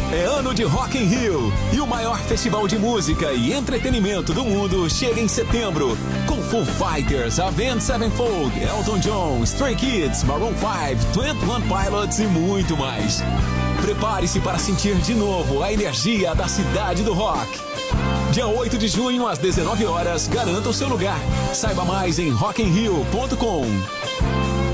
É ano de Rock in Rio e o maior festival de música e entretenimento do mundo chega em setembro com Foo Fighters, Avenged Sevenfold, Elton John, Stray Kids, Maroon 5, 21 Pilots e muito mais. Prepare-se para sentir de novo a energia da cidade do rock. Dia 8 de junho às 19 horas, garanta o seu lugar. Saiba mais em rockinrio.com.